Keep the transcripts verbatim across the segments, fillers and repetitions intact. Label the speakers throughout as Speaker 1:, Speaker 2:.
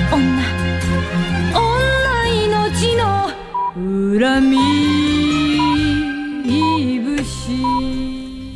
Speaker 1: 女命の恨み節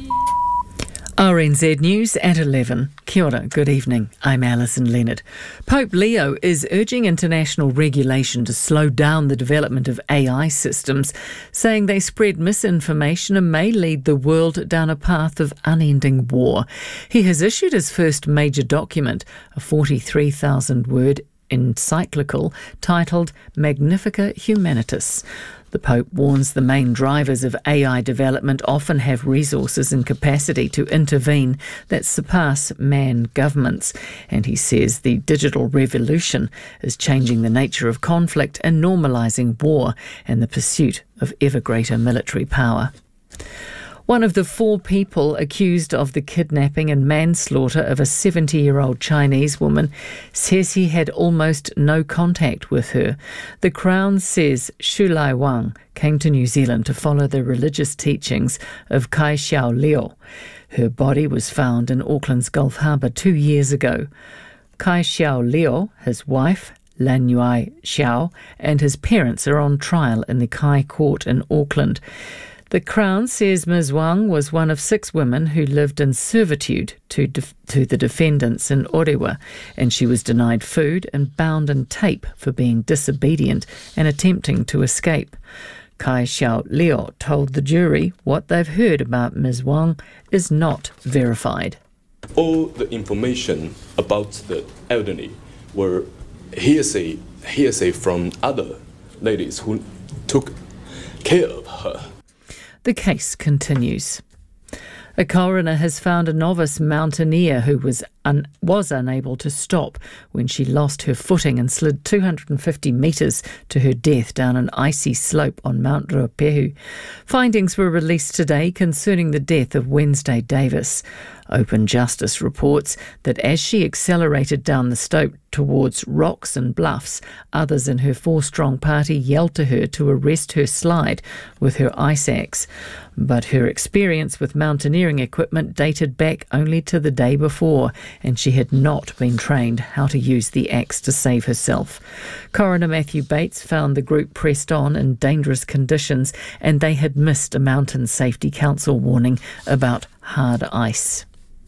Speaker 2: R N Z News at eleven. Kia ora, good evening. I'm Alison Leonard. Pope Leo is urging international regulation to slow down the development of A I systems, saying they spread misinformation and may lead the world down a path of unending war. He has issued his first major document, a forty-three thousand word encyclical titled Magnificat Humanitas. The Pope warns the main drivers of A I development often have resources and capacity to intervene that surpass man governments. And he says the digital revolution is changing the nature of conflict and normalising war and the pursuit of ever greater military power. One of the four people accused of the kidnapping and manslaughter of a seventy-year-old Chinese woman says he had almost no contact with her. The Crown says Xu Lai Wang came to New Zealand to follow the religious teachings of Kai Xiao Liu. Her body was found in Auckland's Gulf Harbour two years ago. Kai Xiao Liu, his wife, Lan Yue Xiao, and his parents are on trial in the Kai Court in Auckland. The Crown says Miz Wang was one of six women who lived in servitude to def- to the defendants in Orewa, and she was denied food and bound in tape for being disobedient and attempting to escape. Kai Xiao Liu told the jury what they've heard about Miz Wang is not verified.
Speaker 3: All the information about the elderly were hearsay, hearsay from other ladies who took care of her.
Speaker 2: The case continues. A coroner has found a novice mountaineer who was un- was unable to stop when she lost her footing and slid two hundred fifty metres to her death down an icy slope on Mount Ruapehu. Findings were released today concerning the death of Wednesday Davis. Open Justice reports that as she accelerated down the slope towards rocks and bluffs, others in her four-strong party yelled to her to arrest her slide with her ice axe. But her experience with mountaineering equipment dated back only to the day before, and she had not been trained how to use the axe to save herself. Coroner Matthew Bates found the group pressed on in dangerous conditions, and they had missed a Mountain Safety Council warning about hard ice.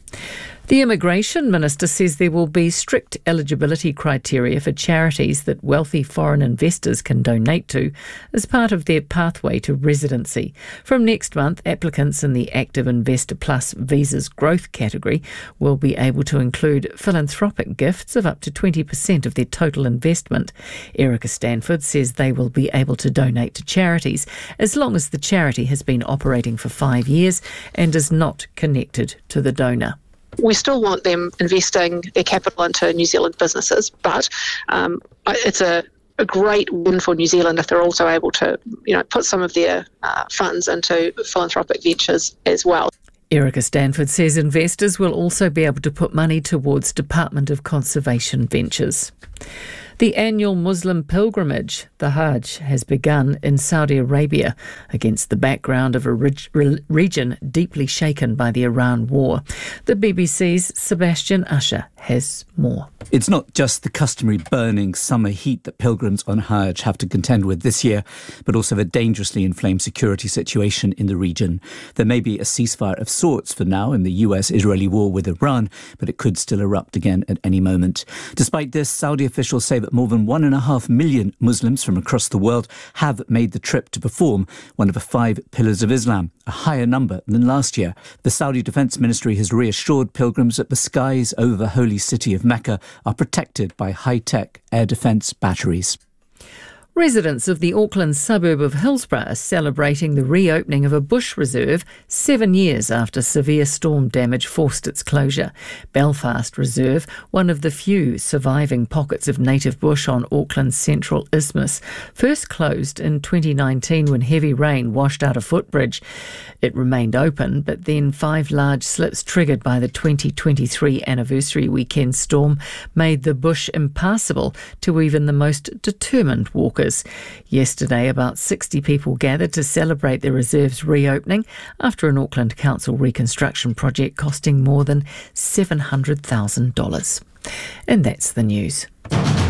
Speaker 2: The Immigration Minister says there will be strict eligibility criteria for charities that wealthy foreign investors can donate to as part of their pathway to residency. From next month, applicants in the Active Investor Plus Visas Growth category will be able to include philanthropic gifts of up to twenty percent of their total investment. Erica Stanford says they will be able to donate to charities as long as the charity has been operating for five years and is not connected to the donor.
Speaker 4: We still want them investing their capital into New Zealand businesses, but um, it's a, a great win for New Zealand if they're also able to, you know, put some of their uh, funds into philanthropic ventures as well.
Speaker 2: Erica Stanford says investors will also be able to put money towards Department of Conservation ventures. The annual Muslim pilgrimage, the Hajj, has begun in Saudi Arabia against the background of a reg- re- region deeply shaken by the Iran war. The B B C's Sebastian Usher has more.
Speaker 5: It's not just the customary burning summer heat that pilgrims on Hajj have to contend with this year, but also the dangerously inflamed security situation in the region. There may be a ceasefire of sorts for now in the U S-Israeli war with Iran, but it could still erupt again at any moment. Despite this, Saudi officials say that more than one and a half million Muslims from across the world have made the trip to perform one of the five pillars of Islam, a higher number than last year. The Saudi Defence Ministry has reassured pilgrims that the skies over the holy city of Mecca are protected by high-tech air defence batteries.
Speaker 2: Residents of the Auckland suburb of Hillsborough are celebrating the reopening of a bush reserve seven years after severe storm damage forced its closure. Belfast Reserve, one of the few surviving pockets of native bush on Auckland's central isthmus, first closed in twenty nineteen when heavy rain washed out a footbridge. It remained open, but then five large slips triggered by the twenty twenty-three anniversary weekend storm made the bush impassable to even the most determined walkers. Yesterday, about sixty people gathered to celebrate the reserve's reopening after an Auckland Council reconstruction project costing more than seven hundred thousand dollars. And that's the news.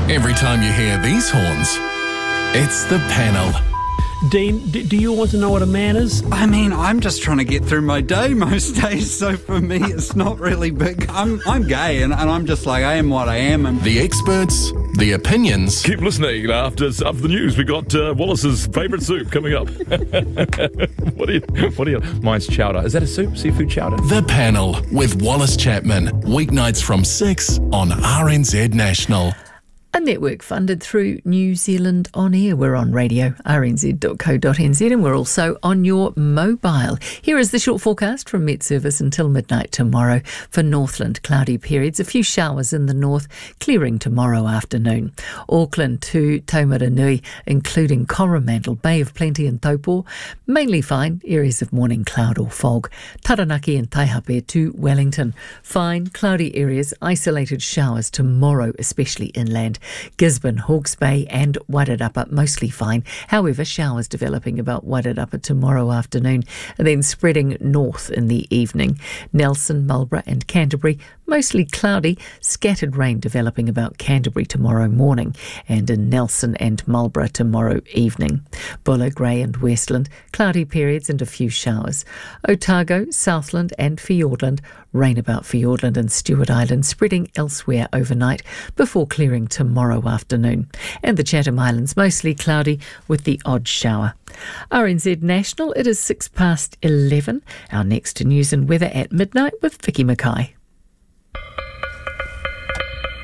Speaker 6: Every time you hear these horns, it's the panel.
Speaker 7: Dean, d- do you want to know what a man is?
Speaker 8: I mean, I'm just trying to get through my day most days, so for me it's not really big. I'm I'm gay and, and I'm just like, I am what I am. And
Speaker 6: The experts, the opinions,
Speaker 9: Keep listening. After, after the news, we got uh, Wallace's favourite soup coming up. what do you? What do you? Mine's chowder. Is that a soup? Seafood chowder?
Speaker 6: the panel with Wallace Chapman. Weeknights from six on R N Z National.
Speaker 2: A network funded through New Zealand On Air. We're on radio, r n z dot co dot n z, and we're also on your mobile. Here is the short forecast from Met Service until midnight tomorrow. For Northland, cloudy periods, a few showers in the north, clearing tomorrow afternoon. Auckland to Taumaranui, including Coromandel, Bay of Plenty and Taupo, mainly fine, areas of morning cloud or fog. Taranaki and Taihape to Wellington, fine, cloudy areas, isolated showers tomorrow, especially inland. Gisborne, Hawke's Bay and Wairarapa, mostly fine. However, showers developing about Wairarapa tomorrow afternoon and then spreading north in the evening. Nelson, Marlborough and Canterbury, mostly cloudy. Scattered rain developing about Canterbury tomorrow morning and in Nelson and Marlborough tomorrow evening. Buller, Grey and Westland, cloudy periods and a few showers. Otago, Southland and Fiordland, rain about Fiordland and Stewart Island, spreading elsewhere overnight before clearing tomorrow afternoon. And the Chatham Islands, mostly cloudy with the odd shower. R N Z National, it is six past eleven. Our next news and weather at midnight with Vicky Mackay.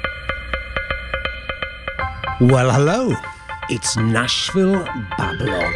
Speaker 10: Well, hello. It's Nashville, Babylon.